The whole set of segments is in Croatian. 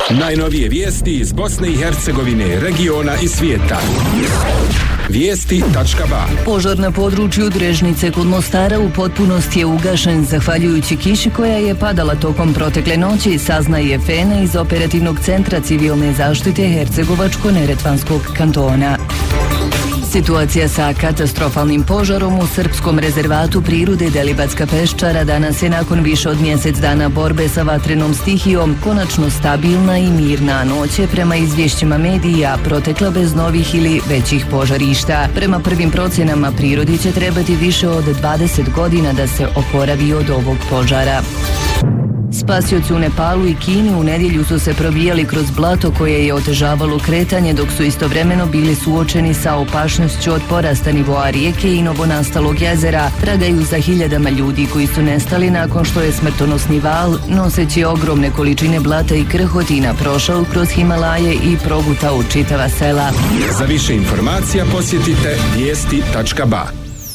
Najnovije vijesti iz Bosne i Hercegovine, regiona i svijeta. Vijesti.ba. Požar na području Drežnice kod Mostara u potpunosti je ugašen zahvaljujući kiši koja je padala tokom protekle noći, saznaje FENA iz Operativnog centra civilne zaštite Hercegovačko-Neretvanskog kantona. Situacija sa katastrofalnim požarom u srpskom rezervatu prirode Delibatska peščara danas je nakon više od mjesec dana borbe sa vatrenom stihijom konačno stabilna i mirna. Noć je prema izvješćima medija protekla bez novih ili većih požarišta. Prema prvim procjenama prirodi će trebati više od 20 godina da se oporavi od ovog požara. Spasioci u Nepalu i Kini u nedjelju su se probijali kroz blato koje je otežavalo kretanje, dok su istovremeno bili suočeni sa opašnošću od porasta nivoa rijeke i novonastalog jezera. Tragaju za hiljadama ljudi koji su nestali nakon što je smrtonosni val, noseći ogromne količine blata i krhotina, prošao kroz Himalaje i progutao čitava sela. Za više informacija posjetite vijesti.ba.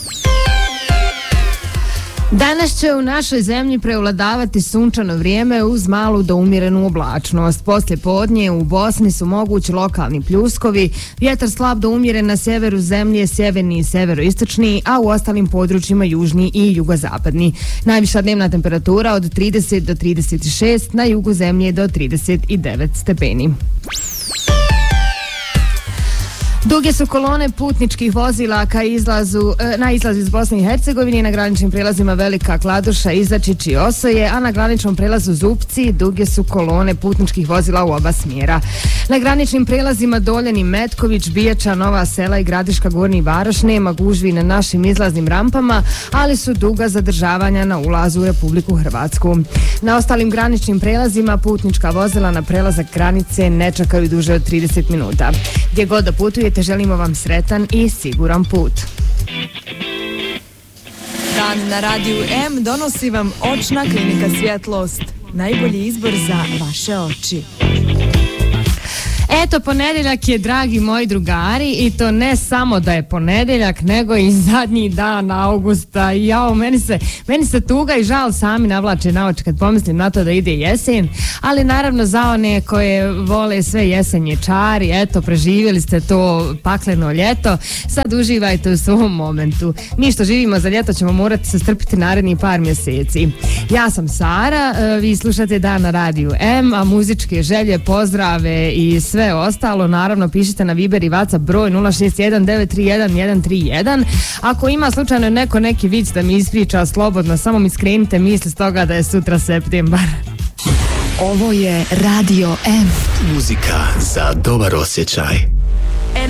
Danas će u našoj zemlji prevladavati sunčano vrijeme uz malu do umjerenu oblačnost. Poslije podnje u Bosni su mogući lokalni pljuskovi, vjetar slab do umjeren na sjeveru zemlje, sjeverni i severoistočni, a u ostalim područjima južni i jugozapadni. Najviša dnevna temperatura od 30 do 36, na jugu zemlje do 39 stepeni. Duge su kolone putničkih vozila na izlazu iz Bosne i Hercegovine, na graničnim prijelazima Velika Kladuša, Izačić i Osoje, a na graničnom prijelazu Zupci duge su kolone putničkih vozila u oba smjera. Na graničnim prijelazima Doljani, Metković, Bijača, Nova Sela i Gradiška, Gornji Varoš nema gužvi na našim izlaznim rampama, ali su duga zadržavanja na ulazu u Republiku Hrvatsku. Na ostalim graničnim prijelazima putnička vozila na prelazak granice ne čekaju duže od 30 minuta. Gdje god da putujete, želimo vam sretan i siguran put. Dan na Radiju M donosi vam Očna klinika Svjetlost. Najbolji izbor za vaše oči. Eto, ponedjeljak je, dragi moji drugari, i to ne samo da je ponedjeljak, nego i zadnji dan augusta. Jao, meni se tuga i žal sami navlače na oči kad pomislim na to da ide jesen, ali naravno za one koje vole sve jesenje čari, eto, preživjeli ste to pakleno ljeto, sad uživajte u svom momentu. Mi što živimo za ljeto ćemo morati se strpiti narednih par mjeseci. Ja sam Sara, vi slušate Dan na Radiju M, a muzičke želje, pozdrave i sve ostalo naravno pišite na Viber i WhatsApp broj 061-931-131. Ako ima slučajno neki vic da mi ispriča, slobodno, samo mi skrenite misli s toga da je sutra septembar. Ovo je Radio M. Muzika za dobar osjećaj.